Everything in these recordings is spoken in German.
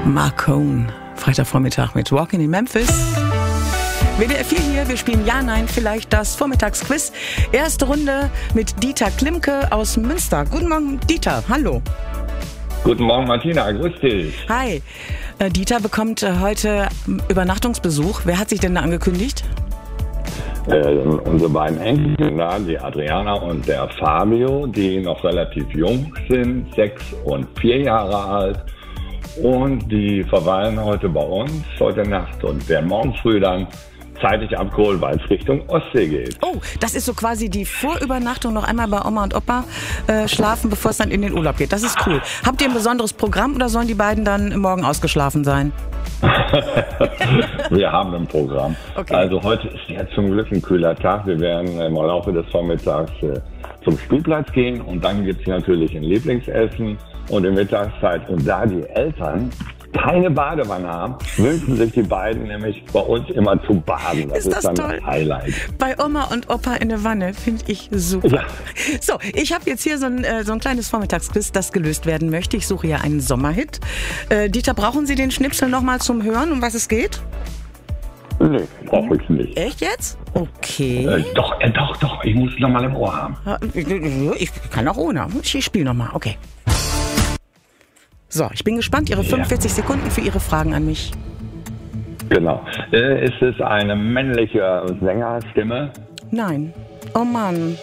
Marcone. Freitagvormittag mit Walking in Memphis. WDR 4 hier, wir spielen Ja, Nein, vielleicht das Vormittagsquiz. Erste Runde mit Dieter Klimke aus Münster. Guten Morgen, Dieter, hallo. Guten Morgen, Martina, grüß dich. Hi, Dieter bekommt heute Übernachtungsbesuch. Wer hat sich denn da angekündigt? Unsere beiden Enkelkinder, die Adriana und der Fabio, die noch relativ jung sind, 6 und 4 Jahre alt. Und die verweilen heute bei uns, heute Nacht. Und werden morgen früh dann zeitig abgeholt, weil es Richtung Ostsee geht. Oh, das ist so quasi die Vorübernachtung, noch einmal bei Oma und Opa schlafen, bevor es dann in den Urlaub geht. Das ist cool. Habt ihr ein besonderes Programm oder sollen die beiden dann morgen ausgeschlafen sein? Wir haben ein Programm. Okay. Also heute ist ja zum Glück ein kühler Tag. Wir werden im Laufe des Vormittags zum Spielplatz gehen und dann gibt es natürlich ein Lieblingsessen und in Mittagszeit. Und da die Eltern keine Badewanne haben, wünschen sich die beiden nämlich bei uns immer zu baden. Das ist dann toll. Das Highlight. Bei Oma und Opa in der Wanne, finde ich super. Ja. So, ich habe jetzt hier so ein kleines Vormittagsquiz, das gelöst werden möchte. Ich suche ja einen Sommerhit. Dieter, brauchen Sie den Schnipsel nochmal zum Hören, um was es geht? Nee, brauche ich nicht. Echt jetzt? Okay. Doch, ich muss es nochmal im Ohr haben. Ich kann auch ohne. Ich spiele nochmal, okay. So, ich bin gespannt. Ihre 45 Sekunden für Ihre Fragen an mich. Genau. Ist es eine männliche Sängerstimme? Nein. Oh Mann.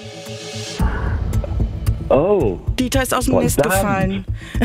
Oh. Dieter ist aus dem Nest gefallen.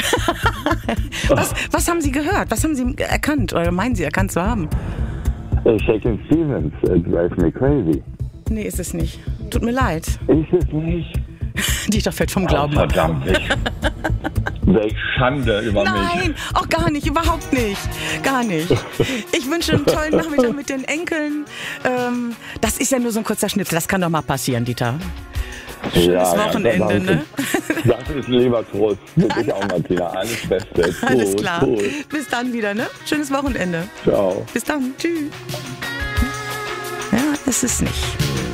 Was haben Sie gehört? Was haben Sie erkannt? Oder meinen Sie erkannt zu haben? Shakin' Stevens, It Drives Me Crazy. Nee, ist es nicht. Tut mir leid. Ist es nicht? Dieter fällt vom Glauben ab. Verdammt nicht. Welch Schande über mich. Nein, auch gar nicht, überhaupt nicht. Gar nicht. Ich wünsche einen tollen Nachmittag mit den Enkeln. Das ist ja nur so ein kurzer Schnipsel, das kann doch mal passieren, Dieter. Schönes Wochenende, ne? Das ist ein lieber Trost. Wirklich auch, Martina. Alles Beste. Alles klar. Bis dann wieder, ne? Schönes Wochenende. Ciao. Bis dann. Tschüss. Ja, ist es nicht.